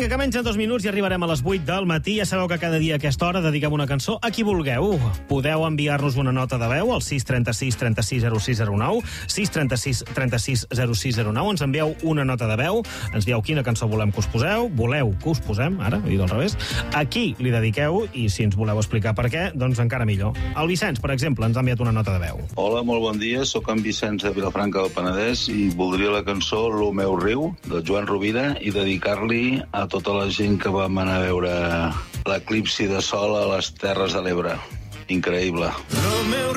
Vinga, que menys de 2 minuts i arribarem a les 8 del matí. Ja sabeu que cada dia a aquesta hora dediquem una cançó a qui vulgueu. Podeu enviar-nos una nota de veu al 636 36 0609, 636 36 0609. Ens envieu una nota de veu, ens dieu quina cançó voleu que us posem, ara, he dit al revés, a qui li dediqueu, i si ens voleu explicar per què, doncs encara millor. El Vicenç, per exemple, ens ha enviat una nota de veu. Hola, molt bon dia, sóc en Vicenç de Vilafranca del Penedès i voldria la cançó Lo meu riu, de Joan Rovira, i dedicar-li a tota la gent que vam anar a veure l'eclipsi de sol a les Terres de l'Ebre. Increïble.